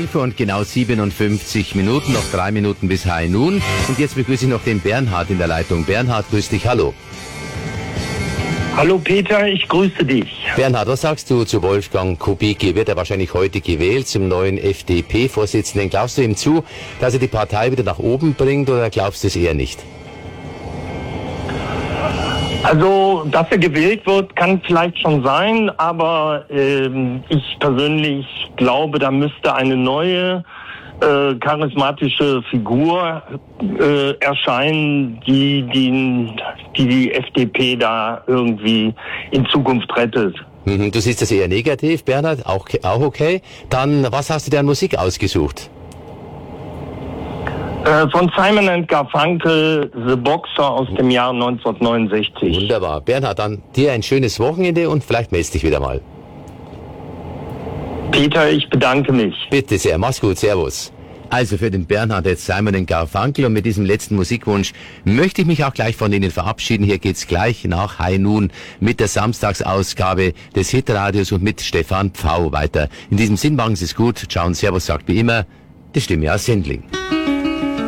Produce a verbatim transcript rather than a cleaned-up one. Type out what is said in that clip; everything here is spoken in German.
elf Uhr und genau siebenundfünfzig Minuten, noch drei Minuten bis High Noon. Und jetzt begrüße ich noch den Bernhard in der Leitung. Bernhard, grüß dich, hallo. Hallo Peter, ich grüße dich. Bernhard, was sagst du zu Wolfgang Kubicki? Wird er wahrscheinlich heute gewählt zum neuen F D P-Vorsitzenden? Glaubst du ihm zu, dass er die Partei wieder nach oben bringt, oder glaubst du es eher nicht? Also, dass er gewählt wird, kann vielleicht schon sein, aber ähm, ich persönlich glaube, da müsste eine neue äh, charismatische Figur äh, erscheinen, die die, die die F D P da irgendwie in Zukunft rettet. Mhm, du siehst das eher negativ, Bernhard, auch, auch okay. Dann, was hast du dir an Musik ausgesucht? Äh, von Simon and Garfunkel, The Boxer aus dem Jahr neunzehnhundertneunundsechzig. Wunderbar. Bernhard, dann dir ein schönes Wochenende und vielleicht meldest dich wieder mal. Peter, ich bedanke mich. Bitte sehr, mach's gut, servus. Also für den Bernhard jetzt Simon and Garfunkel, und mit diesem letzten Musikwunsch möchte ich mich auch gleich von Ihnen verabschieden. Hier geht's gleich nach High Noon mit der Samstagsausgabe des Hitradios und mit Stefan Pfau weiter. In diesem Sinn, machen Sie es gut. Ciao und Servus sagt wie immer die Stimme aus Sendling.